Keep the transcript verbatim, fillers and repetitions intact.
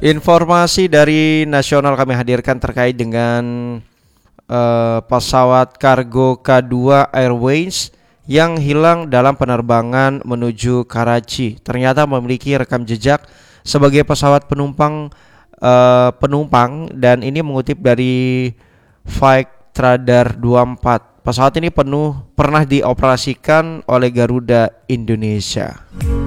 Informasi dari nasional kami hadirkan terkait dengan uh, pesawat kargo K dua Airways yang hilang dalam penerbangan menuju Karachi. Ternyata memiliki rekam jejak sebagai pesawat penumpang uh, penumpang dan ini mengutip dari Flight Radar dua puluh empat. Pesawat ini penuh pernah dioperasikan oleh Garuda Indonesia.